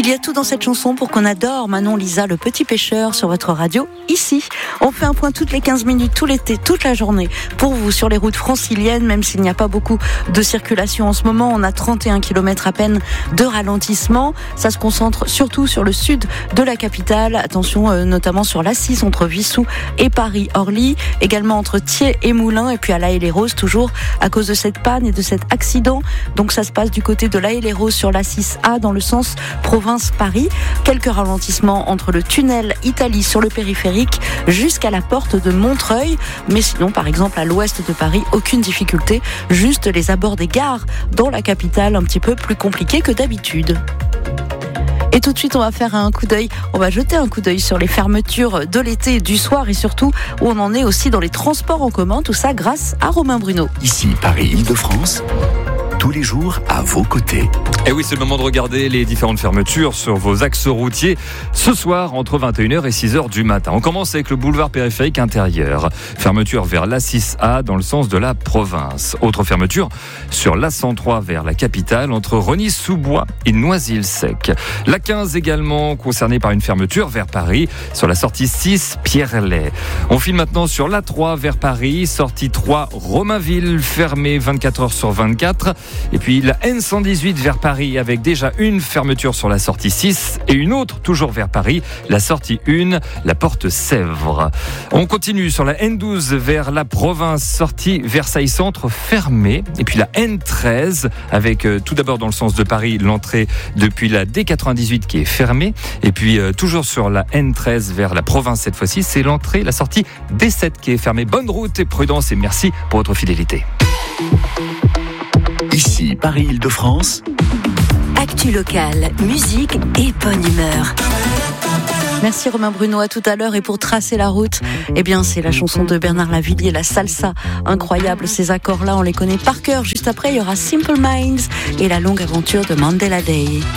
Il y a tout dans cette chanson pour qu'on adore Manon Lisa, le petit pêcheur sur votre radio. Ici, on fait un point toutes les 15 minutes, tout l'été, toute la journée pour vous sur les routes franciliennes, même s'il n'y a pas beaucoup de circulation en ce moment. On a 31 km à peine de ralentissement. Ça se concentre surtout sur le sud de la capitale. Attention, notamment sur l'A6 entre Vissou et Paris-Orly. Également entre Thiers et Moulins. Et puis à La Haye-les-Roses, toujours à cause de cette panne et de cet accident. Donc ça se passe du côté de La Haye-les-Roses sur l'A6A dans le sens province-Paris. Quelques ralentissements entre le tunnel Italie sur le périphérique jusqu'à la porte de Montreuil. Mais sinon, par exemple, à l'ouest de Paris, aucune difficulté. Juste les abords des gares dans la capitale, un petit peu plus compliqués que d'habitude. Et tout de suite, on va faire un coup d'œil. On va jeter un coup d'œil sur les fermetures de l'été, du soir et surtout où on en est aussi dans les transports en commun. Tout ça grâce à Romain Bruno. Ici, Paris-Île-de-France. Tous les jours à vos côtés. Et oui, c'est le moment de regarder les différentes fermetures sur vos axes routiers ce soir entre 21h et 6h du matin. On commence avec le boulevard périphérique intérieur. Fermeture vers l'A6A dans le sens de la province. Autre fermeture sur l'A103 vers la capitale entre Rosny-sous-Bois et Noisy-le-Sec. l'A15 également concernée par une fermeture vers Paris sur la sortie 6 Pierrelet. On file maintenant sur l'A3 vers Paris, sortie 3 Romainville fermée 24h sur 24. Et puis la N118 vers Paris avec déjà une fermeture sur la sortie 6 et une autre toujours vers Paris, la sortie 1, la porte Sèvres. On continue sur la N12 vers la province, sortie Versailles Centre fermée. Et puis la N13 avec tout d'abord dans le sens de Paris, l'entrée depuis la D98 qui est fermée. Et puis toujours sur la N13 vers la province cette fois-ci, c'est l'entrée, la sortie D7 qui est fermée. Bonne route et prudence et merci pour votre fidélité. Ici, Paris-Île-de-France. Actu locale, musique et bonne humeur. Merci Romain Bruno, à tout à l'heure. Et pour tracer la route, eh bien c'est la chanson de Bernard Lavilliers, la salsa. Incroyable, ces accords-là, on les connaît par cœur. Juste après, il y aura Simple Minds et la longue aventure de Mandela Day.